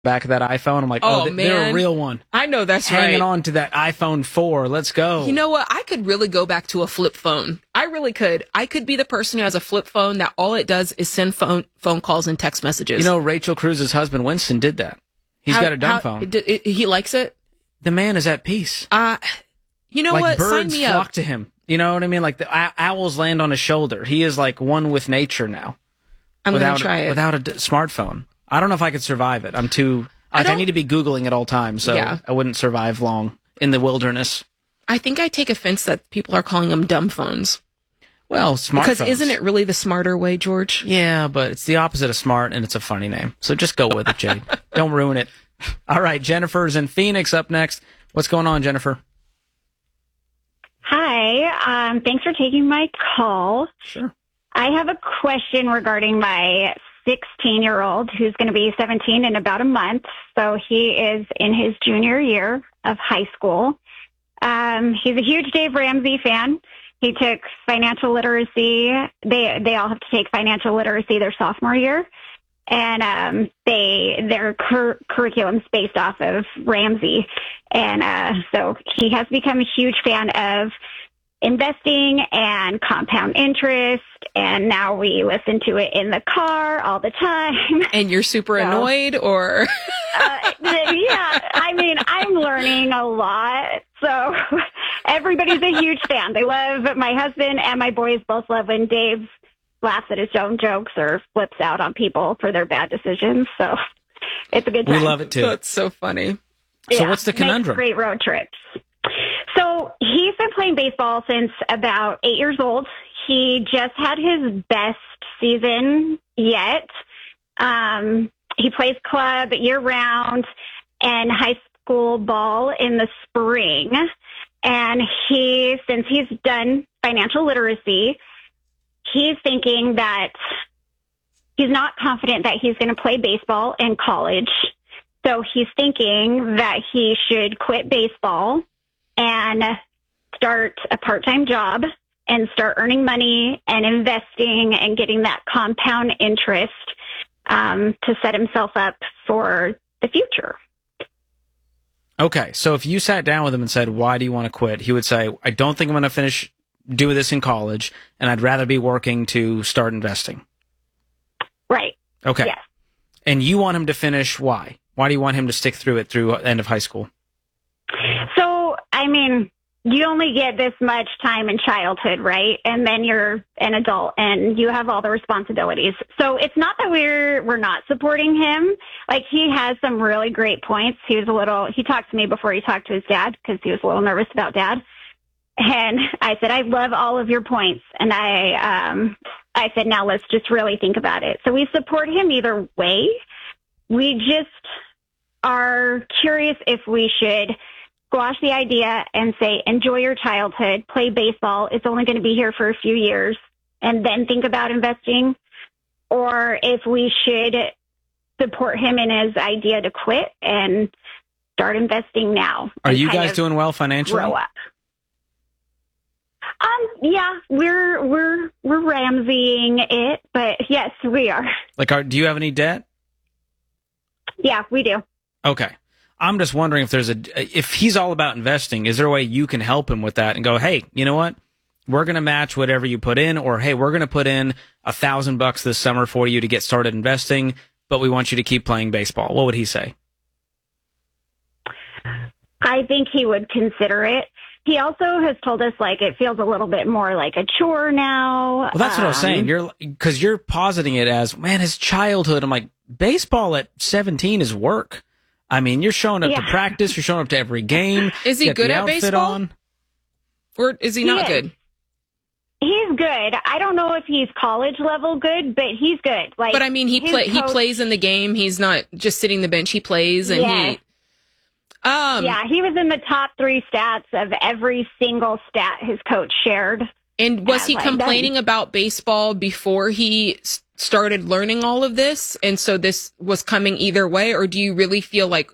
back of that iPhone. I'm like, they're a real one. I know that's hanging on to that iPhone 4. Let's go. You know what? I could really go back to a flip phone. I really could. I could be the person who has a flip phone that all it does is send phone calls and text messages. You know, Rachel Cruz's husband, Winston, did that. He's got a dumb phone. He likes it? The man is at peace. You know like what? Birds Sign me flock up. to him. You know what I mean? Like the owls land on his shoulder. He is like one with nature now. I'm going to try it. Without a smartphone. I don't know if I could survive it. I'm too... I need to be Googling at all times, so I wouldn't survive long in the wilderness. I think I take offense that people are calling them dumb phones. Well, smartphones. Because isn't it really the smarter way, George? Yeah, but it's the opposite of smart, and it's a funny name. So just go with it, Jade. Don't ruin it. All right, Jennifer's in Phoenix up next. What's going on, Jennifer? Hi. Thanks for taking my call. Sure. I have a question regarding my 16-year-old who's going to be 17 in about a month. So he is in his junior year of high school. He's a huge Dave Ramsey fan. He took financial literacy. They all have to take financial literacy their sophomore year. And their curriculum's based off of Ramsey. And so he has become a huge fan of investing and compound interest, and now we listen to it in the car all the time. And you're super annoyed, or? Yeah, I mean, I'm learning a lot. So everybody's a huge fan. They love, my husband and my boys both love when Dave laughs at his own jokes or flips out on people for their bad decisions. So it's a good time. We love it too. That's so funny. So what's the conundrum? Great road trips. So he's been playing baseball since about 8 years old. He just had his best season yet. He plays club year round and high school ball in the spring. And since he's done financial literacy, he's thinking that he's not confident that he's going to play baseball in college. So he's thinking that he should quit baseball and start a part-time job and start earning money and investing and getting that compound interest to set himself up for the future. Okay, so if you sat down with him and said, why do you want to quit? He would say, I don't think I'm going to finish doing this in college, and I'd rather be working to start investing. Right. Okay. Yes. And you want him to finish why? Why do you want him to stick through it through end of high school? So, I mean, you only get this much time in childhood, right? And then you're an adult and you have all the responsibilities. So it's not that we're not supporting him. Like, he has some really great points. He talked to me before he talked to his dad because he was a little nervous about dad. And I said, I love all of your points. And I said, now let's just really think about it. So we support him either way. We just are curious if we should squash the idea and say, enjoy your childhood, play baseball. It's only going to be here for a few years, and then think about investing. Or if we should support him in his idea to quit and start investing now. Are you guys doing well financially? Grow up. Yeah, we're Ramseying it, but yes, we are. Like, do you have any debt? Yeah, we do. Okay. I'm just wondering if he's all about investing, is there a way you can help him with that and go, hey, you know what? We're going to match whatever you put in, or hey, we're going to put in $1,000 this summer for you to get started investing, but we want you to keep playing baseball. What would he say? I think he would consider it. He also has told us, like, it feels a little bit more like a chore now. Well, that's what I was saying. Because you're positing it as, man, his childhood. I'm like, baseball at 17 is work. I mean, you're showing up to practice. You're showing up to every game. Is he good at baseball? Or is he not good? He's good. I don't know if he's college level good, but he's good. Like, but I mean, he plays in the game. He's not just sitting on the bench. He plays, and he was in the top 3 stats of every single stat his coach shared. And was he complaining about baseball before he started learning all of this? And so this was coming either way, or do you really feel like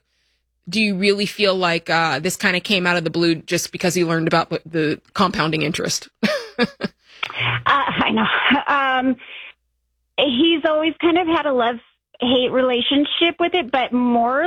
this kind of came out of the blue just because he learned about the compounding interest? I know. He's always kind of had a love love-hate relationship with it, but more